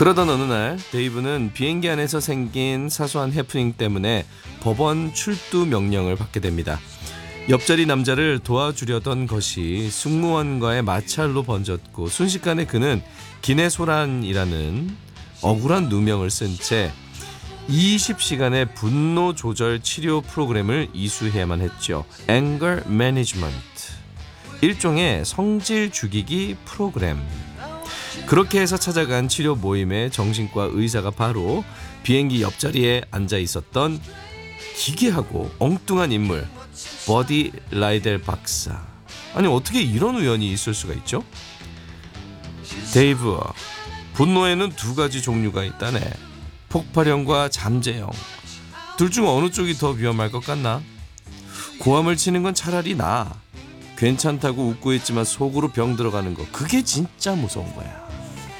그러던 어느 날 데이브는 비행기 안에서 생긴 사소한 해프닝 때문에 법원 출두 명령을 받게 됩니다. 옆자리 남자를 도와주려던 것이 승무원과의 마찰로 번졌고 순식간에 그는 기내소란이라는 억울한 누명을 쓴 채 20시간의 분노 조절 치료 프로그램을 이수해야만 했죠. Anger Management, 일종의 성질 죽이기 프로그램. 그렇게 해서 찾아간 치료 모임의 정신과 의사가 바로 비행기 옆자리에 앉아 있었던 기괴하고 엉뚱한 인물, 버디 라이델 박사. 아니 어떻게 이런 우연이 있을 수가 있죠? 데이브, 분노에는 두 가지 종류가 있다네. 폭발형과 잠재형. 둘 중 어느 쪽이 더 위험할 것 같나? 고함을 치는 건 차라리 나. 괜찮다고 웃고 있지만 속으로 병 들어가는 거, 그게 진짜 무서운 거야.